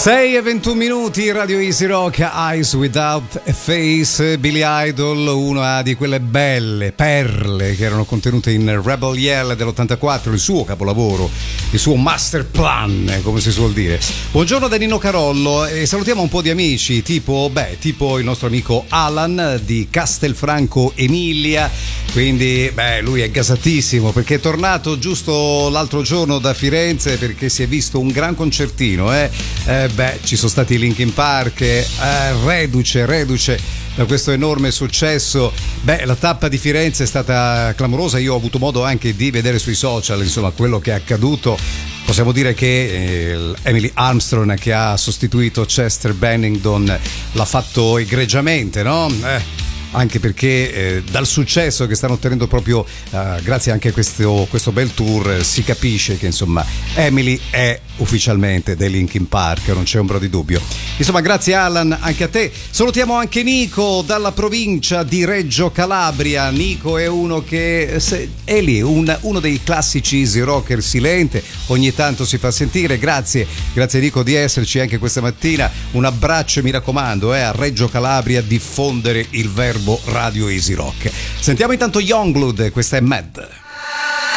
6 e 21 minuti, Radio Easy Rock, Eyes Without a Face, Billy Idol, una di quelle belle perle che erano contenute in Rebel Yell dell'84, il suo capolavoro, il suo master plan, come si suol dire. Buongiorno da Nino Carollo e salutiamo un po' di amici, tipo il nostro amico Alan di Castelfranco Emilia, quindi lui è gasatissimo perché è tornato giusto l'altro giorno da Firenze perché si è visto un gran concertino, ci sono stati i Linkin Park, reduce da questo enorme successo. La tappa di Firenze è stata clamorosa, io ho avuto modo anche di vedere sui social, insomma, quello che è accaduto. Possiamo dire che Emily Armstrong, che ha sostituito Chester Bennington, l'ha fatto egregiamente, no? Anche perché dal successo che stanno ottenendo proprio grazie anche a questo bel tour si capisce che insomma Emily è ufficialmente dei Linkin Park, non c'è ombra di dubbio. Insomma, grazie Alan, anche a te. Salutiamo anche Nico dalla provincia di Reggio Calabria. Nico è uno che è lì, uno dei classici easy rocker silente, ogni tanto si fa sentire. Grazie Nico di esserci anche questa mattina. Un abbraccio, mi raccomando, a Reggio Calabria, diffondere il verbo Radio Easy Rock. Sentiamo intanto Youngblood, questa è Mad.